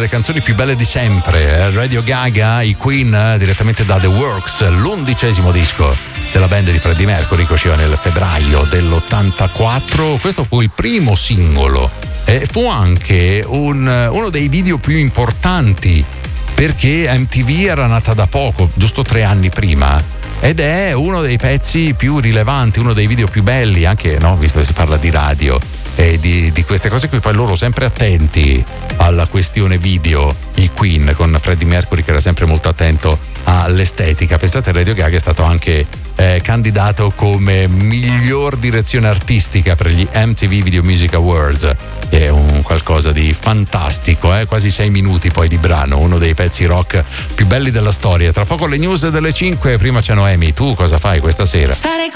delle canzoni più belle di sempre. Radio Gaga, i Queen, direttamente da The Works, l'11° disco della band di Freddie Mercury, che usciva nel febbraio dell'84. Questo fu il primo singolo e fu anche uno dei video più importanti, perché MTV era nata da poco, giusto 3 anni prima, ed è uno dei pezzi più rilevanti, uno dei video più belli, anche, no, visto che si parla di radio e di queste cose qui. Poi loro sempre attenti alla questione video, i Queen, con Freddie Mercury che era sempre molto attento all'estetica. Pensate, Radio Gaga è stato anche candidato come miglior direzione artistica per gli MTV Video Music Awards. È un qualcosa di fantastico, quasi 6 minuti poi di brano, uno dei pezzi rock più belli della storia. Tra poco le news delle 5, prima c'è Noemi. Tu cosa fai questa sera?